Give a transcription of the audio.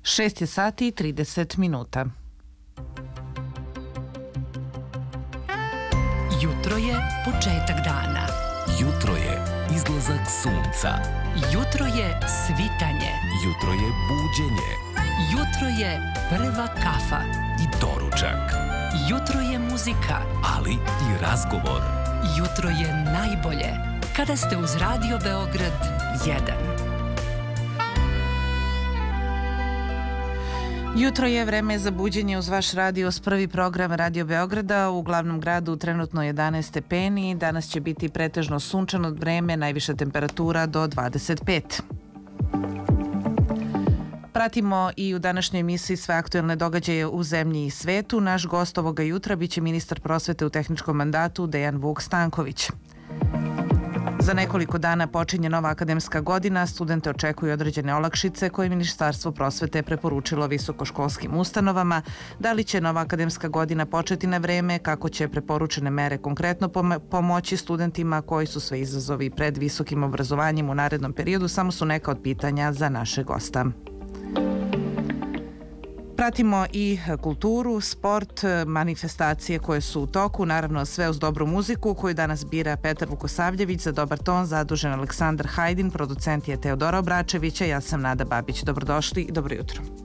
6 je sati i 30 minuta. Jutro je početak dana. Jutro je izlazak sunca. Jutro je svitanje. Jutro je buđenje. Jutro je prva kafa. I doručak. Jutro je muzika. Ali i razgovor. Jutro je najbolje kada ste uz Radio Beograd 1. Jutro je vreme za buđenje uz vaš radio s prvi program Radio Beograda. U glavnom gradu trenutno 11 stepeni. Danas će biti pretežno sunčano vreme, najviša temperatura do 25. Pratimo i u današnjoj emisiji sve aktuelne događaje u zemlji i svetu. Naš gost ovoga jutra biće ministar prosvete u tehničkom mandatu Dejan Vuk Stanković. Za nekoliko dana počinje nova akademska godina, studente očekuju određene olakšice koje Ministarstvo prosvete preporučilo visokoškolskim ustanovama. Da li će nova akademska godina početi na vreme, kako će preporučene mere konkretno pomoći studentima, koji su sve izazovi pred visokim obrazovanjem u narednom periodu, samo su neka od pitanja za našeg gosta. Pratimo i kulturu, sport, manifestacije koje su u toku, naravno sve uz dobru muziku koju danas bira Petar Vukosavljević, za dobar ton zadužen Aleksandar Hajdin, producent je Teodora Obračevića, ja sam Nada Babić. Dobrodošli i dobro jutro.